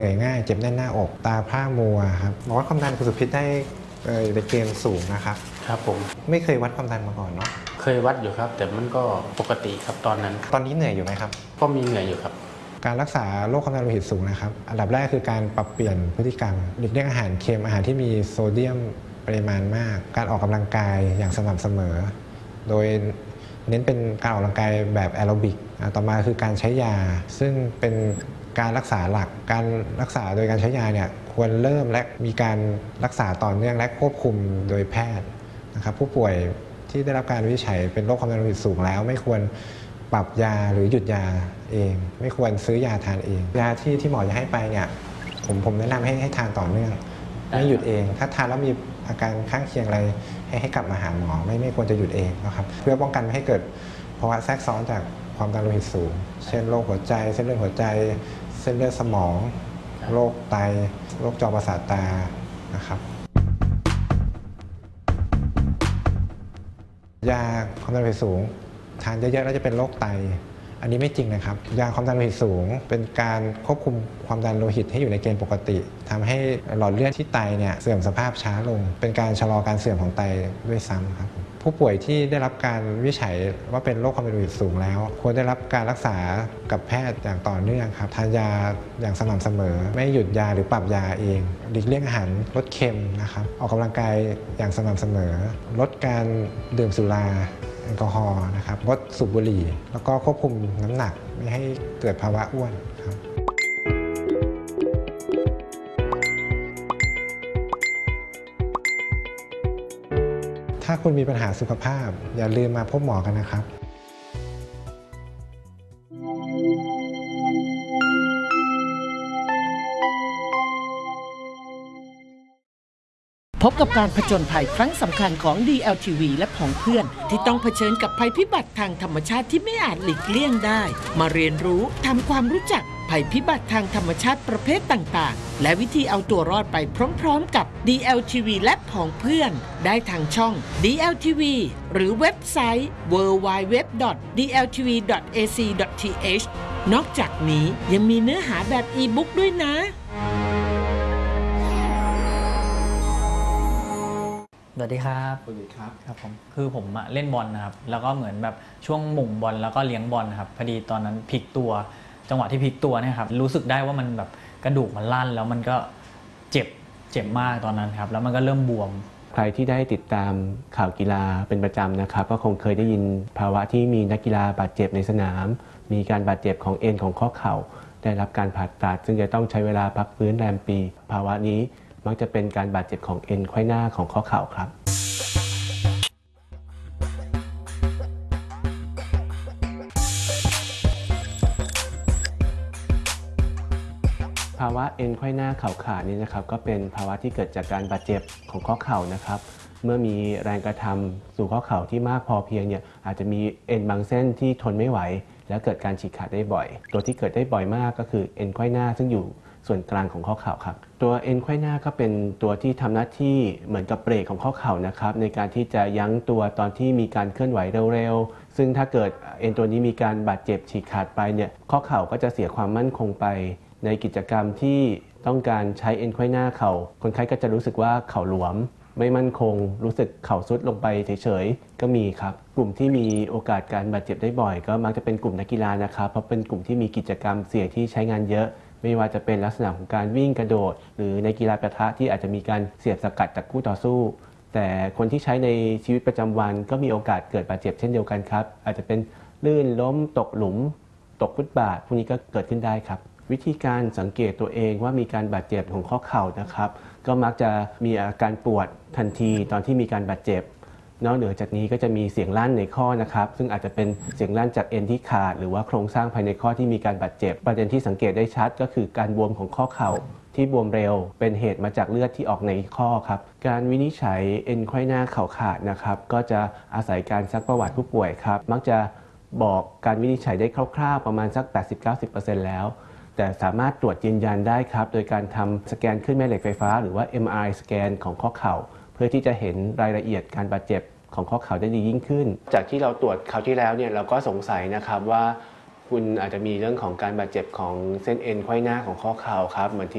เหนื่อยง่ายเจ็บแน่นหน้าอกตาพร่ามัวครับบอกว่าความดันคุณสุพิษได้ในเกณฑ์สูงนะครับครับผมไม่เคยวัดความดันมาก่อนเนาะเคยวัดอยู่ครับแต่มันก็ปกติครับตอนนั้นตอนนี้เหนื่อยอยู่ไหมครับก็มีเหนื่อยอยู่ครับการรักษาโรคความดันโลหิตสูงนะครับอันดับแรกคือการปรับเปลี่ยนพฤติกรรมหลีกเลี่ยงอาหารเค็มอาหารที่มีโซเดียมปริมาณมากการออกกำลังกายอย่างสม่ำเสมอโดยเน้นเป็นการออกกำลังกายแบบแอโรบิกต่อมาคือการใช้ยาซึ่งเป็นการรักษาหลักการรักษาโดยการใช้ยาเนี่ยควรเริ่มและมีการรักษาต่อเนื่องและควบคุมโดยแพทย์นะครับผู้ป่วยที่ได้รับการวินิจฉัยเป็นโรคความดันโลหิตสูงแล้วไม่ควรปรับยาหรือหยุดยาเองไม่ควรซื้อยาทานเองยาที่หมอจะให้ไปเนี่ยผมแนะนำให้ทานต่อเนื่องไม่หยุดเองถ้าทานแล้วมีอาการข้างเคียงอะไรให้กลับมาหาหมอไม่ควรจะหยุดเองนะครับเพื่อป้องกันไม่ให้เกิดภาวะแทรกซ้อนจากความดันโลหิตสูงเช่นโรคหัวใจเส้นเลือดหัวใจเส้นเลือดสมองโรคไตโรคจอประสาทตานะครับยาความดันโลหิตสูงทานเยอะๆแล้วจะเป็นโรคไตอันนี้ไม่จริงนะครับยาความดันโลหิตสูงเป็นการควบคุมความดันโลหิตให้อยู่ในเกณฑ์ปกติทำให้หลอดเลือดที่ไตเนี่ยเสื่อมสภาพช้าลงเป็นการชะลอการเสื่อมของไตด้วยซ้ำครับผู้ป่วยที่ได้รับการวินิจฉัยว่าเป็นโรคความดันโลหิตสูงแล้วควรได้รับการรักษากับแพทย์อย่างต่อเนื่องครับทานยาอย่างสม่ำเสมอไม่หยุดยาหรือปรับยาเองหลีกเลี่ยงอาหารลดเค็มนะครับออกกำลังกายอย่างสม่ำเสมอลดการดื่มสุราแอลกอฮอล์นะครับงดสูบบุหรี่แล้วก็ควบคุมน้ำหนักไม่ให้เกิดภาวะอ้วนครับถ้าคุณมีปัญหาสุขภาพอย่าลืมมาพบหมอกันนะครับพบกับการผจญภัยครั้งสำคัญของ DLTV และผองเพื่อนที่ต้องเผชิญกับภัยพิบัติทางธรรมชาติที่ไม่อาจหลีกเลี่ยงได้มาเรียนรู้ทำความรู้จักภัยพิบัติทางธรรมชาติประเภทต่างๆและวิธีเอาตัวรอดไปพร้อมๆกับ DLTV และผองเพื่อนได้ทางช่อง DLTV หรือเว็บไซต์ www.dltv.ac.th นอกจากนี้ยังมีเนื้อหาแบบอีบุ๊กด้วยนะสวัสดีครับสวัสดีครับครับผมคือผมเล่นบอลนะครับแล้วก็เหมือนแบบช่วงหม่งบอลแล้วก็เลี้ยงบอลนะครับพอดีตอนนั้นพลิกตัวจังหวะที่พลิกตัวเนี่ยครับรู้สึกได้ว่ามันแบบกระดูกมันลั่นแล้วมันก็เจ็บมากตอนนั้นครับแล้วมันก็เริ่มบวมใครที่ได้ติดตามข่าวกีฬาเป็นประจำนะครับก็คงเคยได้ยินภาวะที่มีนักกีฬาบาดเจ็บในสนามมีการบาดเจ็บของเอ็นของข้อเข่าได้รับการผ่าตัดซึ่งจะต้องใช้เวลาพักฟื้นแรมปีภาวะนี้มักจะเป็นการบาดเจ็บของเอ็นไขว้หน้าของข้อเข่าครับภาวะเอ็นไขว้หน้าเข่าขาดนี้นะครับก็เป็นภาวะที่เกิดจากการบาดเจ็บของข้อเข่านะครับเมื่อมีแรงกระทำสู่ข้อเข่าที่มากพอเพียงเนี่ยอาจจะมีเอ็นบางเส้นที่ทนไม่ไหวแล้วเกิดการฉีกขาดได้บ่อยตัวที่เกิดได้บ่อยมากก็คือเอ็นไขว้หน้าซึ่งอยู่ส่วนกลางของข้อเข่าครับตัวเอ็นไขว้หน้าก็เป็นตัวที่ทำหน้าที่เหมือนกับเบรกของข้อเข่านะครับในการที่จะยั้งตัวตอนที่มีการเคลื่อนไหวเร็วๆซึ่งถ้าเกิดเอ็นตัวนี้มีการบาดเจ็บฉีกขาดไปเนี่ยข้อเข่าก็จะเสียความมั่นคงไปในกิจกรรมที่ต้องการใช้เอ็นไขว้หน้าเข่าคนไข้ก็จะรู้สึกว่าเข่าหลวมไม่มั่นคงรู้สึกเข่าซุดลงไปเฉยๆก็มีครับกลุ่มที่มีโอกาสการบาดเจ็บได้บ่อยก็มักจะเป็นกลุ่มนักกีฬานะครับเพราะเป็นกลุ่มที่มีกิจกรรมเสี่ยงที่ใช้งานเยอะไม่ว่าจะเป็นลักษณะของการวิ่งกระโดดหรือในกีฬาปะทะที่อาจจะมีการเสียบสกัดจากคู่ต่อสู้แต่คนที่ใช้ในชีวิตประจำวันก็มีโอกาสเกิดบาดเจ็บเช่นเดียวกันครับอาจจะเป็นลื่นล้มตกหลุมตกฟุตบาทพวกนี้ก็เกิดขึ้นได้ครับวิธีการสังเกตตัวเองว่ามีการบาดเจ็บของข้อเข่านะครับก็มักจะมีอาการปวดทันทีตอนที่มีการบาดเจ็บนอกเหนือจากนี้ก็จะมีเสียงลั่นในข้อนะครับซึ่งอาจจะเป็นเสียงลั่นจากเอ็นที่ขาดหรือว่าโครงสร้างภายในข้อที่มีการบาดเจ็บประเด็นที่สังเกตได้ชัดก็คือการบวมของข้อเข่าที่บวมเร็วเป็นเหตุมาจากเลือดที่ออกในข้อครับการวินิจฉัยเอ็นไขว้หน้าเข่าขาดนะครับก็จะอาศัยการซักประวัติผู้ป่วยครับมักจะบอกการวินิจฉัยได้คร่าวๆประมาณสัก 80-90% แล้วแต่สามารถตรวจยืนยันได้ครับโดยการทำสแกนคลื่นแม่เหล็กไฟฟ้าหรือว่า MRI สแกนของข้อเข่าเพื่อที่จะเห็นรายละเอียดการบาดเจ็บของข้อเข่าได้ดียิ่งขึ้นจากที่เราตรวจคราวที่แล้วเนี่ยเราก็สงสัยนะครับว่าคุณอาจจะมีเรื่องของการบาดเจ็บของเส้นเอ็นไขว้หน้าของข้อเข่าครับเหมือนที่